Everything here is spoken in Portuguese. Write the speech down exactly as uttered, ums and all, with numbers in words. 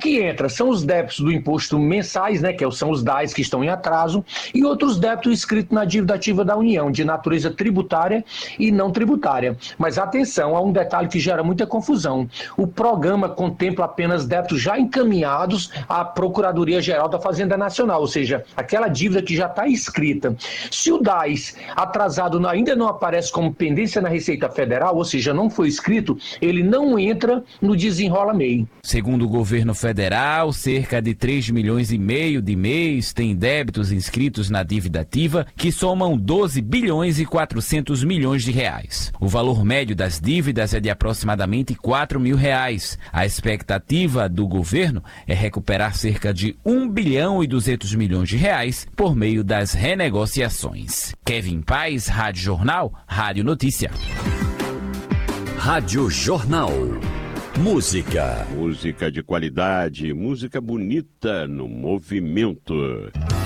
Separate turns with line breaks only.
que entra são os débitos do imposto mensais, né, que são os D A Es que estão em atraso, e outros débitos inscritos na dívida ativa da União, de natureza tributária e não tributária. Mas atenção, há um detalhe que gera muita confusão. O programa contempla apenas débitos já encaminhados à Procuradoria-Geral da Fazenda Nacional, ou seja, aquela dívida que já está escrita. Se o D A Es atrasado ainda não aparece como pendência na Receita Federal, ou seja, não foi escrito, ele não entra no Desenrola M E I.
Segundo o governo federal, cerca de três milhões e meio de M E Is têm débitos inscritos na dívida ativa, que somam doze bilhões e quatrocentos milhões de reais. O valor médio das dívidas é de aproximadamente quatro mil reais. A expectativa do governo é recuperar cerca de um bilhão e duzentos milhões de reais por meio das renegociações. Kevin Paz, Rádio Jornal, Rádio Notícia.
Rádio Jornal. Música.
Música de qualidade, música bonita no movimento.